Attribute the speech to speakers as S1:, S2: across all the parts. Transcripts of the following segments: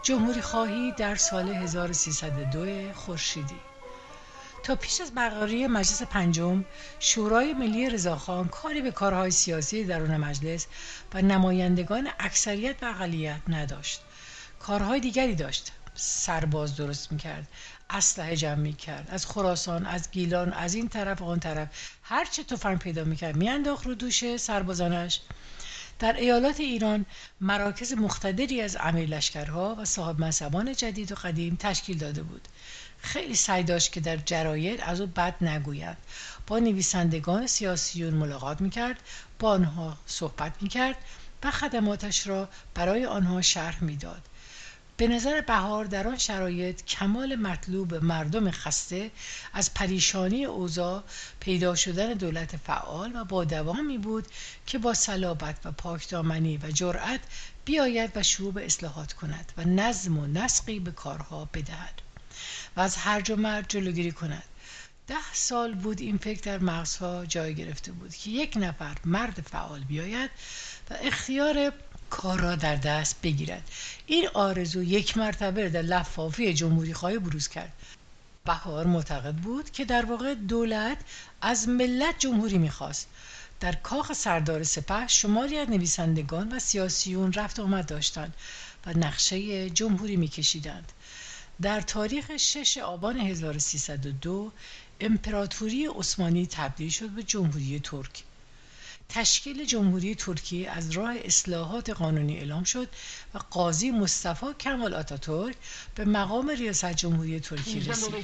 S1: جمهوری خواهی در سال 1302 خورشیدی. تا پیش از برقراری مجلس پنجم، شورای ملی رضاخان کاری به کارهای سیاسی درون مجلس و نمایندگان اکثریت و اقلیت نداشت. کارهای دیگری داشت. سرباز درست میکرد، اسلحه جمع میکرد، از خراسان، از گیلان، از این طرف و آن طرف هر چه تفنگ پیدا میکرد میانداخت رو دوش سربازانش. در ایالات ایران مراکز مقتدری از امیر لشکرها و صاحب منصبان جدید و قدیم تشکیل داده بود. خیلی سعی داشت که در جراید از او بد نگویند. با نویسندگان سیاسیون ملاقات میکرد، با آنها صحبت میکرد و خدماتش را برای آنها شرح میداد. به نظر بهار در آن شرایط کمال مطلوب مردم خسته از پریشانی اوضاع پیدا شدن دولت فعال و با دوامی بود که با صلابت و پاکدامنی و جرأت بیاید و شروع به اصلاحات کند و نظم و نسقی به کارها بدهد و از هرج و مرج جلوگیری کند. 10 سال بود این فکر در مغزها جای گرفته بود که یک نفر مرد فعال بیاید و اختیار کار را در دست بگیرد. این آرزو یک مرتبه در لفافه جمهوری خواهی بروز کرد. بهار معتقد بود که در واقع دولت از ملت جمهوری میخواست. در کاخ سردار سپه شماری از نویسندگان و سیاسیون رفت آمد داشتند و نقشه جمهوری میکشیدند. در تاریخ 6 آبان 1302 امپراتوری عثمانی تبدیل شد به جمهوری ترک. تشکیل جمهوری ترکیه از راه اصلاحات قانونی اعلام شد و قاضی مصطفی کمال آتاتورک به مقام ریاست جمهوری ترکیه رسید.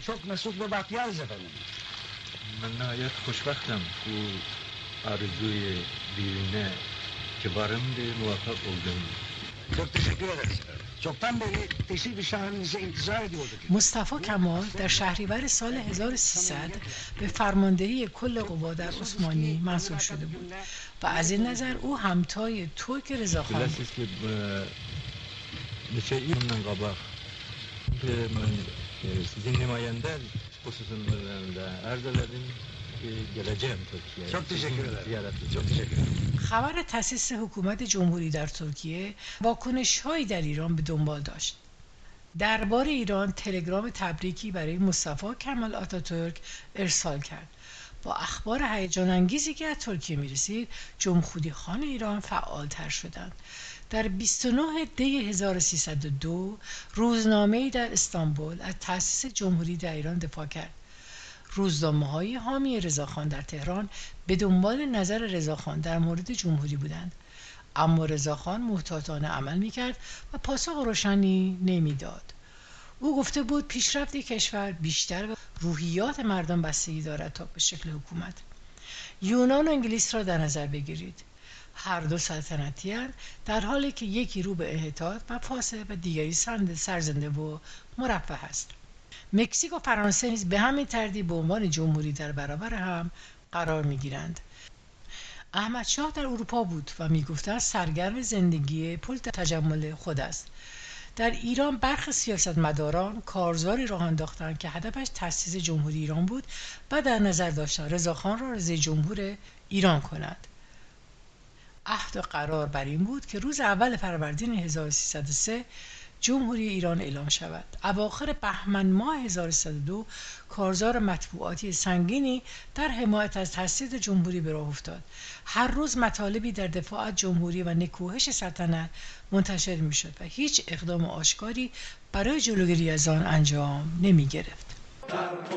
S2: من نهایت خوشبختم که آرزوی دیرینه که بارنده موفق oldum.
S3: Çok teşekkür ederiz. Çoktan beri teşrif şahrınıza intizar ediyorduk.
S1: مصطفی کمال در شهریور سال 1300 به فرماندهی کل قوا در عثمانی منصوب شده بود و از این نظر او همتای ترک رضاخان بود.
S2: Biləsiz ki, neçə ildən qabaq mən sizin nümayəndə xüsusunda arz elədim ki, gələcəyəm Türkiyəyə.
S3: Çok teşekkür ederim.
S2: Ziyarətlə.
S3: Çok teşekkür ederim.
S1: خبر تأسیس حکومت جمهوری در ترکیه واکنش‌هایی در ایران به دنبال داشت. دربار ایران تلگرام تبریکی برای مصطفی کمال آتاتورک ارسال کرد. با اخبار هیجان انگیزی که از ترکیه می‌رسید، جمهوریخوان ایران فعالتر شدند. در 29 دی 1302 روزنامه‌ای در استانبول از تأسیس جمهوری در ایران دفاع کرد. روزنامه‌های حامی رضاخان در تهران به دنبال نظر رضاخان در مورد جمهوری بودند، اما رضاخان محتاطانه عمل می‌کرد و پاسخ روشنی نمی‌داد. او گفته بود پیشرفت کشور بیشتر به روحیات مردم بستگی دارد تا به شکل حکومت. یونان و انگلیس را در نظر بگیرید. هر دو سلطنتی اند، در حالی که یکی رو به انحطاط و فاسد و دیگری سرزنده و مرفه است. مکزیک و فرانسه نیز به همین ترتیب به عنوان جمهوری در برابر هم قرار می‌گیرند. احمد شاه در اروپا بود و می‌گفتند سرگرم زندگی پل تجمل خود است. در ایران برخی سیاستمداران کارزاری راه انداختند که هدفش تأسیس جمهوری ایران بود و در نظر داشتند رضاخان را رئیس جمهور ایران کند. عهد و قرار بر این بود که روز اول فروردین 1303 جمهوری ایران اعلام شود. اواخر بهمن ماه 1302 کارزار مطبوعاتی سنگینی در حمایت از تأسیس جمهوری به راه افتاد. هر روز مطالبی در دفاع از جمهوری و نکوهش سلطنت منتشر می‌شد و هیچ اقدام آشکاری برای جلوگیری از آن انجام نمی‌گرفت.